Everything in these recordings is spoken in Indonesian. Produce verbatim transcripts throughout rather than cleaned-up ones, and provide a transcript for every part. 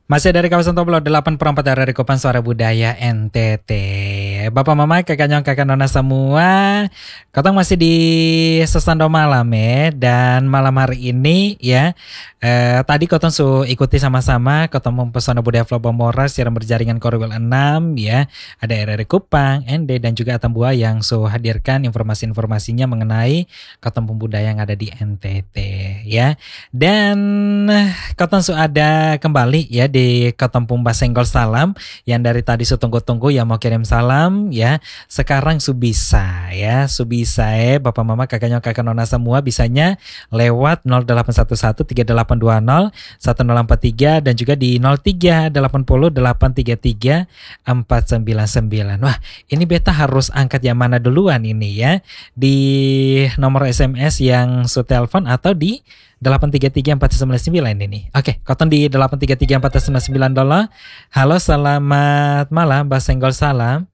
Masih dari kawasan Tobelo delapan per empat dari Kopan Suara Budaya N T T. Bapak Mama, kakak nyong, kakak nona semua, katong masih di Sesando Malam ya. Dan malam hari ini ya, eh, tadi kotong su ikuti sama-sama kotong mempesona budaya Flow Bomora secara berjaringan Korwil enam ya. Ada R R Kupang, N D dan juga Atambua yang su hadirkan informasi-informasinya mengenai kotong pembudaya yang ada di N T T ya. Dan kotong su ada kembali ya di Kotong Senggol Salam yang dari tadi su tunggu-tunggu yang mau kirim salam ya. Sekarang su bisa ya, su bisa eh Bapak Mama kakak nyong kakak nona semua bisanya lewat nol delapan satu satu tiga delapan dua nol satu nol empat tiga dan juga di nol tiga delapan nol delapan tiga tiga empat sembilan sembilan. Wah, ini beta harus angkat yang mana duluan ini ya. Di nomor S M S yang su telepon atau di delapan tiga tiga empat sembilan sembilan ini. Oke, koton di delapan tiga tiga empat sembilan sembilan dulu. Halo, selamat malam, Mbak Senggol Salam.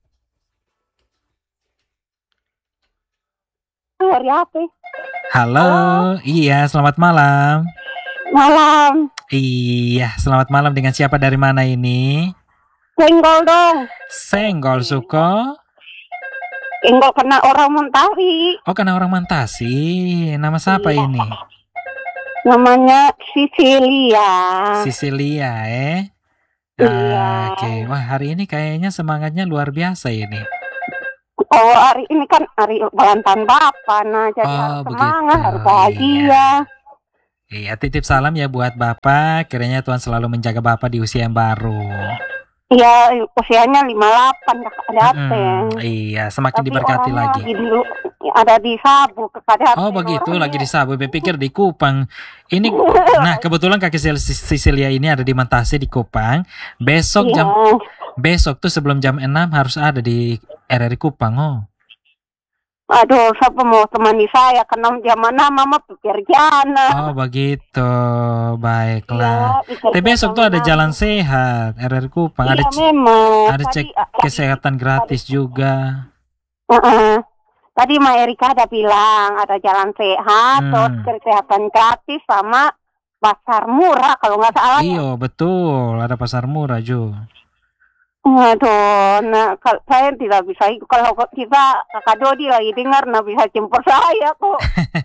Hari apa? Halo, Halo, iya selamat malam. Malam. Iya, selamat malam, dengan siapa dari mana ini? Senggol dong. Senggol Suko? Senggol kena orang Mantasi. Oh, kena orang Mantasi. Nama siapa iya. ini? Namanya Sisilia. Sisilia eh? Iya. Oke, okay. Wah hari ini kayaknya semangatnya luar biasa ini. Oh, hari ini kan hari ulang tahun Bapak, nah jadi oh, harus semangat, begitu. harus bahagia. Iya. Iya, titip salam ya buat Bapak, kiranya Tuhan selalu menjaga Bapak di usia yang baru. Iya, usianya lima puluh delapan, ada apa hmm, Iya, semakin tapi diberkati lagi. lagi di, ada di Sabu, kepada Oh begitu, lagi di Sabu, pikir di Kupang. Ini, nah kebetulan kaki Sisilia ini ada di Mantasi di Kupang. Besok jam, iya. besok tuh sebelum jam enam harus ada di R R Kupang, oh. Aduh, siapa mau temani saya? Karena zaman mama pikir jana. Oh begitu, baiklah. Ya, tapi besok tuh ada jalan sehat, R R Kupang. Iya, ada memang. Ada cek tadi, kesehatan tadi, gratis tadi, juga. Uh-uh. Tadi Ma Erika ada bilang ada jalan sehat, hmm. terus kesehatan gratis sama pasar murah kalau nggak salah. Iya betul, ada pasar murah juga. Aduh, nah kalau saya tidak bisa kalau kita kakak Dodi lagi dengar, nah bisa jemput saya kok.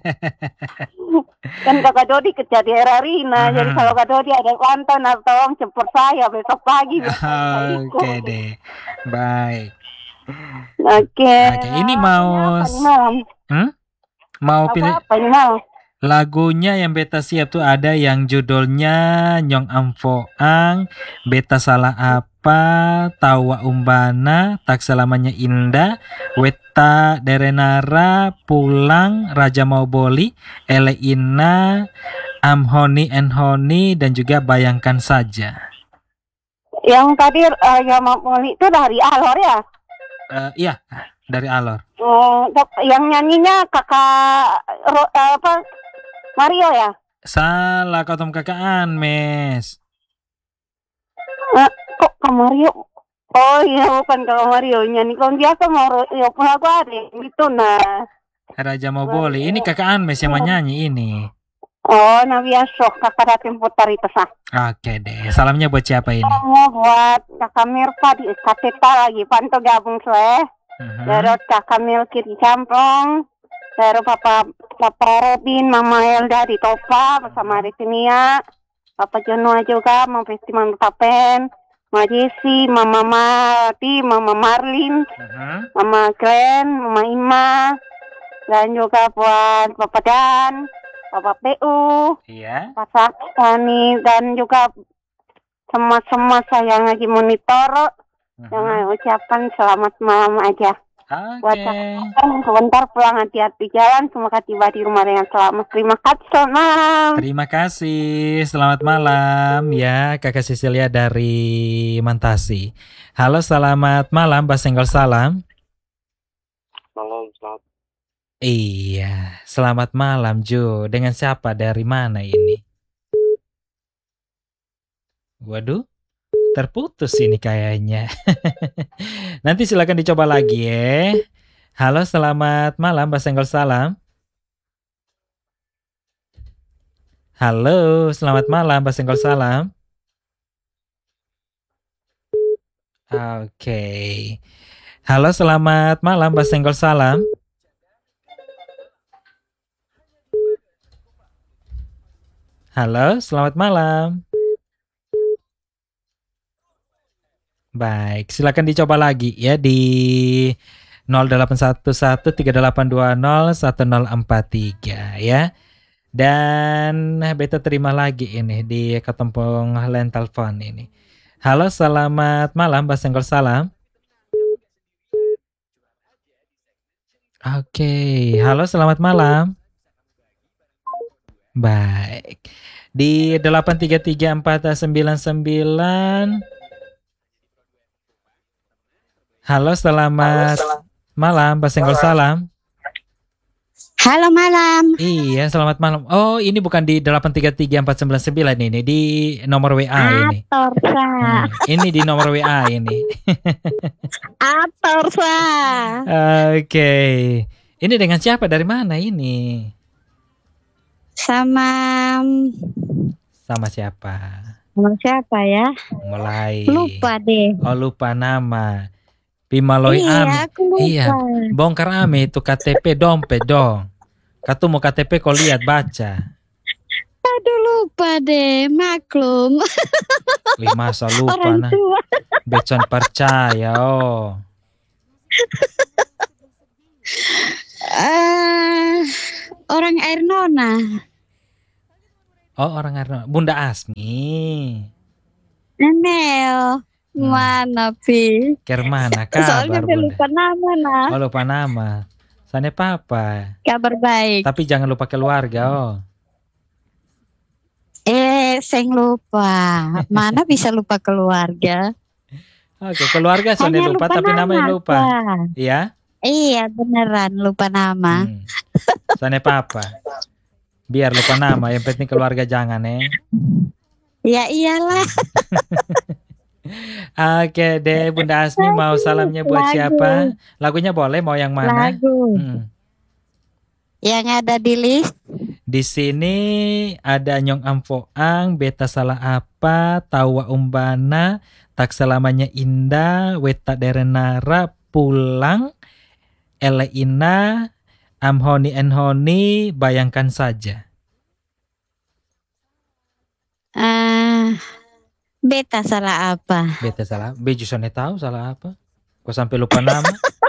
Kan kakak Dodi kerja di Erarina, uh-huh. jadi kalau kakak Dodi ada kantor, nah tolong jemput saya besok pagi. Oke okay deh, baik. Oke. Okay. Okay, ini mau, hmm? mau apa, pilih apa, apa, lagunya yang beta siap tuh ada yang judulnya Nyong Amfoang, Beta Salah Apa, Tawa Umbana, Tak Selamanya Indah, Weta Derenara, Pulang, Raja Mau Boli, Ele Ina, Am Honey and Honey, dan juga Bayangkan Saja. Yang tadi uh, yang Mau Boli itu dari Alor ya? Uh, iya, dari Alor. Oh, yang nyanyinya kakak uh, apa? Mario ya? Salah, kau tom kakak Anmes. Nah, kok Kak Mario? Oh iya, bukan Kak Mario nyanyi. Kalau biasa mau ya aku ada gitu nah. Raja Mau Boli. Ini kakak Anmes yang menyanyi ini. Oh, nah biasa kakak datang putar itu sah. Oke deh. Salamnya buat siapa ini? Salamnya buat kakak Mirpa di K T T lagi. Panto gabung seh. Uh-huh. Terus kakak Milki di Campong. Terus Papa Papa Robin, Mama Elda di Topa bersama Retinia, Papa Jonoa juga, Mama Festival Tapen, Mama Jesi, Mama Mati, Mama Marlin, uh-huh. Mama Glenn, Mama Ima, dan juga buat Papa Dan, Papa P U, iya. Pak Saksani, dan juga semua-semua saya yang lagi monitor, uh-huh. Jangan ucapkan selamat malam aja. Oke. Okay. Sebentar pulang hati-hati jalan, semoga tiba di rumah dengan selamat. Terima kasih, selamat malam. Terima kasih, selamat malam ya Kakak Sisilia dari Mantasi. Halo, selamat malam, Mbak Senggol Salam. Malam, selamat. Iya, selamat malam Jo. Dengan siapa, dari mana ini? Waduh. Terputus ini kayaknya. Nanti silakan dicoba lagi ya. Halo, selamat malam, Mbak Senggol Salam. Halo, selamat malam, Mbak Senggol Salam. Oke. Halo, selamat malam Mbak Senggol Salam. Halo, selamat malam. Baik, silakan dicoba lagi ya di nol delapan satu satu tiga delapan dua nol satu nol empat tiga ya. Dan beta terima lagi ini di ketempung line telepon ini. Halo, selamat malam Mbak Senggol Salam. Oke, halo selamat malam. Baik. Di delapan tiga tiga empat sembilan sembilan. Halo, selamat malam Mbak Senggol Salam. Halo malam. Iya, selamat malam. Oh, ini bukan di delapan tiga tiga empat sembilan sembilan ini, di nomor W A ini. Atorsa. Hmm, ini di nomor W A ini. Atorsa. Oke. Ini dengan siapa? Dari mana ini? Sama Sama siapa? sama siapa ya? Mulai. Lupa deh. Oh, lupa nama. Pimaloi Iya, Ame. aku lupa. Iya, bongkar Ame itu K T P dompet dong. Ketemu K T P kau lihat baca. Aduh lupa deh, maklum. Wih, masa lupa Orang nah. tua. Becon percaya oh. Eh, orang air nona. Oh, orang Arno. Bunda Asmi. Nenel. Hmm. Mana Pi? Ker mana Soalnya kabar dia Bunda? lupa nama nah. Oh, lupa nama. Sana papa. Kabar baik. Tapi jangan lupa keluarga oh. Eh, seng lupa. Mana bisa lupa keluarga? Oke, keluarga soalnya Hanya lupa, lupa tapi nama, namanya lupa. Kak. Iya? Iya beneran lupa nama. Hmm. Sana papa. Biar lupa nama, yang penting keluarga jangan eh. Ya iyalah. Oke deh, Bunda Asmi mau salamnya buat Lagu. siapa? Lagunya boleh, mau yang mana? Lagu Hmm. yang ada di list. Di sini ada Nyong Amfoang, Beta Salah Apa, Tawa Umbana, Tak Selamanya Indah, Weta Derenara, Pulang, Eleina, Amhoni Enhoni, Bayangkan Saja. Ah, beta salah apa? Beta salah, Beju Sone tahu salah apa? Kok sampai lupa nama?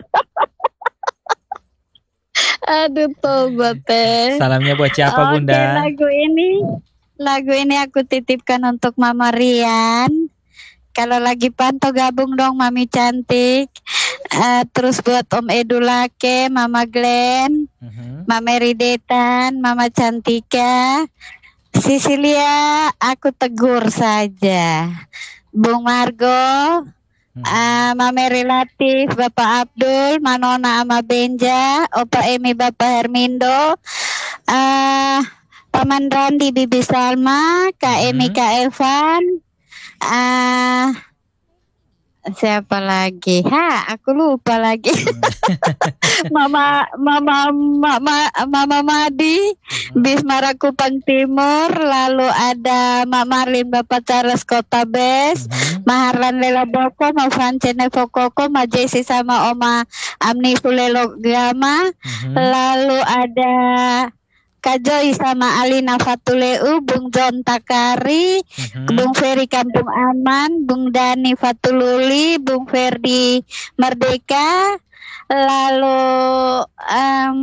Aduh tobat teh. Salamnya buat siapa Oke, Bunda? lagu ini lagu ini aku titipkan untuk Mama Rian. Kalau lagi pantau gabung dong Mami cantik. Eh, terus buat Om Edulake, Mama Glenn, Mhm. Mama Ridetan, Mama Cantika, Sisilia, aku tegur saja. Bung Margo, Mhm. ah, Mama Relatif, Bapak Abdul, Manona ama Benja, Opa Emi, Bapak Hermindo, ah, Paman Randi, Bibi Salma, Kak Emi, Mhm. Kak Evan, ah, siapa lagi? Ha, aku lupa lagi. Mama, Mama, Mama, Mama Madi, Bismara Kupang Timur, lalu ada Mak Marlin, Bapak Charles Kota Bes, Mhm. Maharlan Lela Boko, Ma Francene Fokoko, Ma Jesse sama Oma Amni Fulelo Gama, Mhm. lalu ada Kak Joy sama Alina Fatuleu, Bung John Takari, Mhm. Bung Ferry Kampung Aman, Bung Dani Fatululi, Bung Ferdi Merdeka, lalu em,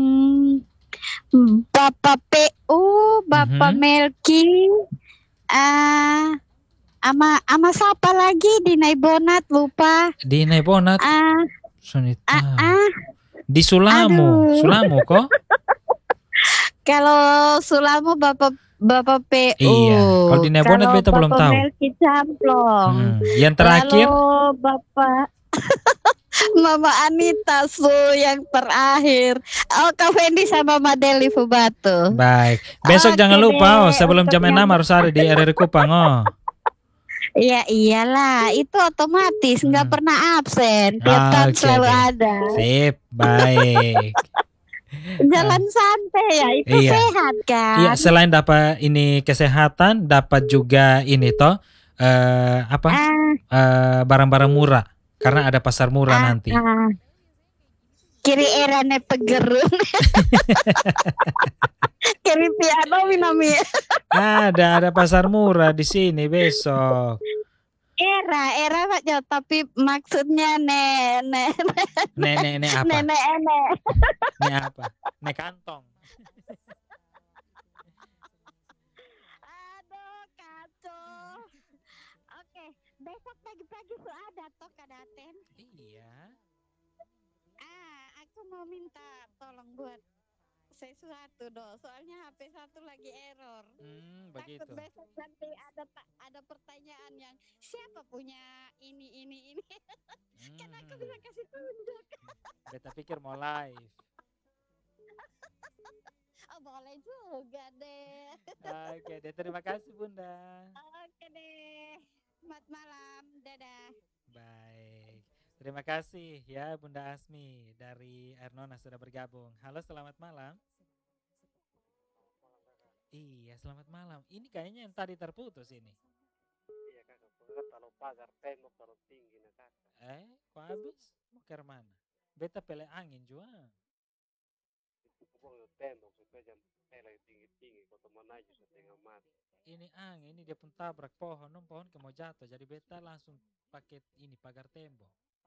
Bapak P U, Bapak Mhm. Melki, ah, ama ama siapa lagi di Naibonat lupa. Di Nebonat Ah, Sunita. ah, ah. Di Sulamu, Aduh. Sulamu kok? Kalau Sulamo Bapak Bapak P U. Iya, kalau di Nebonat Kalau beta belum Bapak tahu. Melki Camplong. Hmm. Yang terakhir, Lalu Bapak Mama Anita Su yang terakhir. Oh, Kak Fendi sama Madeli Fubatu. baik. Besok Oke jangan lupa oh, deh, sebelum untuk jam enam yang- harus ada di R R Kupang oh. Iya iyalah, itu otomatis nggak Hmm. pernah absen. Tiap Ah, tahun oke selalu deh. ada. Sip, baik. Jalan santai ya, itu Iya. sehat kan? Iya, selain dapat ini kesehatan, dapat juga ini toh eh apa? Ah, Eh, barang-barang murah. Karena ada pasar murah Ah, nanti. ah. Kiri erane pegerun. Kiri piano minami. Ada, ada pasar murah di sini besok. Era, era Pak Jo, tapi maksudnya nenek. Nenek, nenek apa? Nenek enek. Nek apa? Nek kantong. Aduh, kacau. Oke, besok pagi-pagi su ada toh Kadaten. Iya. Ah, aku mau minta tolong buat sesuatu dong. Soalnya H P satu lagi error. Hmm, Takut begitu. besok nanti ada ta- ada pertanyaan yang siapa punya ini ini ini. Kan aku bisa Hmm. kasih tunjuk. Beta pikir mau live. Oh, boleh juga deh. Oke deh, terima kasih Bunda. Oke deh. Selamat malam. Dadah. Baik. Terima kasih ya Bunda Asmi dari Ernona sudah bergabung. Halo, selamat malam. Iya, selamat malam. Ini kayaknya yang tadi terputus ini. Iya kakak, pokoknya taruh pagar tembok taruh tinggi nah kakak. Eh, kok habis? Mau ke mana? Beta pele angin juga. Itu pokoknya tembok supaya jam lagi tinggi-tinggi, kau teman aja setengah mati. Ini angin, ini dia pun tabrak pohon, non pohon ke mau jatuh. Jadi beta langsung pakai ini pagar tembok.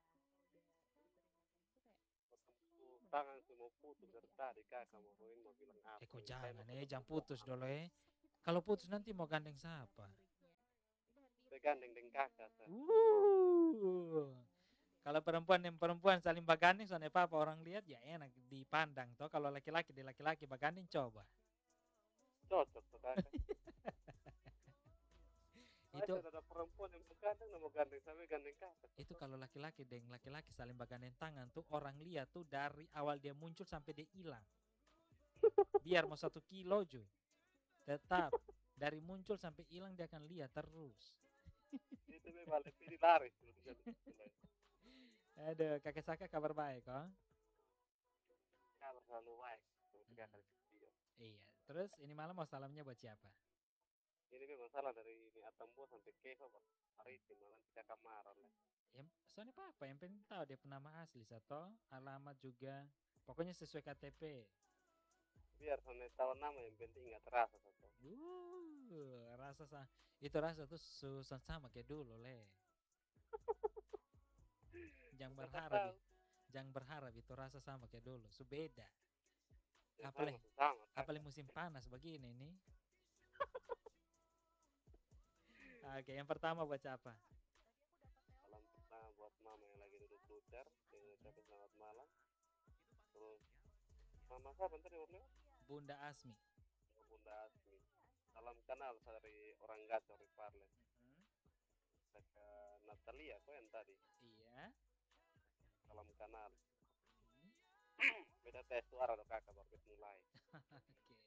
Tuh, tangan semua putus dari tadi kakak mau ini mau bilang apa? Eh kok Ini jangan tembok eh, tetap jangan kuat. putus dulu eh. Kalau putus nanti mau gandeng siapa? Saya gandeng dengan kakak. Sa. Uh. Kalau perempuan yang perempuan saling baganding soalnya apa orang lihat ya enak dipandang toh. Kalau laki-laki di laki-laki baganding coba. Cocok tuh kakak. Itu Itu ada perempuan yang mau gandeng, mau gandeng sampai gandeng kakak. itu kalau laki-laki deng laki-laki saling bagandeng tangan tuh orang lihat tuh dari awal dia muncul sampai dia hilang. Biar mau satu kilo cuy. Tetap dari muncul sampai hilang dia akan lihat terus. Itu memang lebih laris tuh. Aduh, kakek Saka kabar baik oh? Kabar selalu baik. Kakak di video. Iya, terus ini malam mau salamnya buat siapa? Ini memang salah dari ini Atambo sampai Keva pak. Hari ini malam kita kamar lah. Ya, soalnya apa? Yang penting tahu dia nama asli satu, alamat juga. Pokoknya sesuai K T P. Biar sampai tahu nama yang penting nggak terasa satu. Uh, rasa sa itu rasa tuh susah sama kayak dulu le. Jangan berharap, jangan berharap itu rasa sama kayak dulu. Subeda. Ya, Apalagi, sama, sama, apalagi musim panas begini nih. Oke, yang pertama buat siapa? salam pertama buat mama yang lagi duduk lucar yang ucapin selamat malam. Terus mama siapa tadi orangnya? Bunda Asmi. Bunda Asmi. Salam kenal dari orang Gacor di Parles. Hmm? Kakak Natalia kok yang tadi. Iya. Salam kenal. Hmm? Beda tes suara dong kakak baru kita mulai. Oke.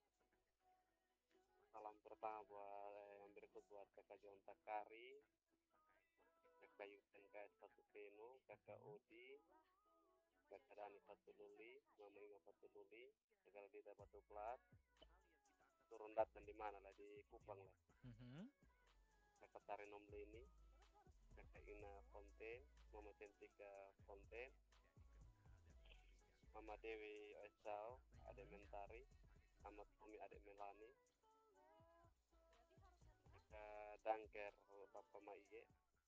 Salam pertama buat yang berikut buat kakak Jonta Kari, kakak Yuten K S satu Peno, kakak Odi, kakak Dani Patululi, mama Inga Patululi, kakak Dita Batu Plat, turun datang di mana lah di Kupang lah, Mhm. kakak Tari Nomlini, kakak Ina Fonten, mama Cantika Fonten, mama Dewi Esau, adek Mentari, Ahmad Tommy adek Melani, kakak Dangker Bapak Maige,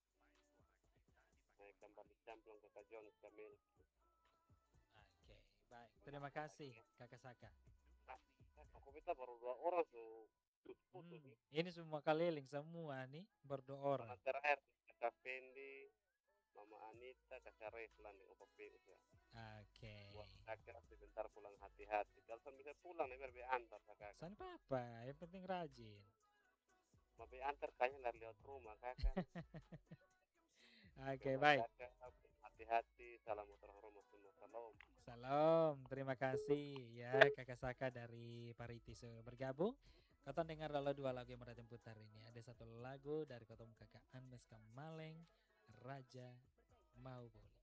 naik kembali camplong kakak John Kamil. Oke, baik. Terima kasih Kakak Saka. Aku kita baru dua orang tuh putus Hmm. nih. Ini semua keliling semua nih berdua orang. Mana terakhir kakak Fendi, mama Anita, kakak Reslan yang opa Venus ya. Oke. Buat kakak sebentar pulang hati-hati. Kalau bisa pulang nih biar be antar kakak. San apa? Yang penting rajin. Mau be antar kayaknya nggak lewat rumah kakak. Oke, Buat baik. kakak hati-hati. Salam orang rumah semua. Salam. Salam, terima kasih ya Kakak Saka dari Pariti sudah bergabung. Kau dengar dulu dua lagu yang mereka putar ini. Ada satu lagu dari Kotom Kakak Anmes Kamaleng, Raja Mau Boleh.